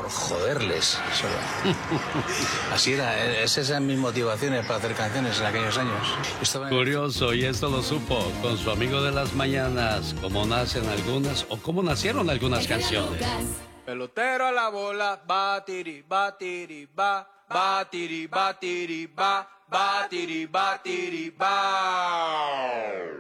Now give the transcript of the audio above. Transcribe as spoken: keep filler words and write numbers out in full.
joderles. Solo. Así era, esas eran mis motivaciones para hacer canciones en aquellos años. Estaba... Curioso, y esto lo supo con su amigo de las mañanas, cómo nacen algunas o cómo nacieron algunas canciones. Pelotero a la bola, batiri, batiri, ba, batiri, batiri, ba, batiri, batiri, ba.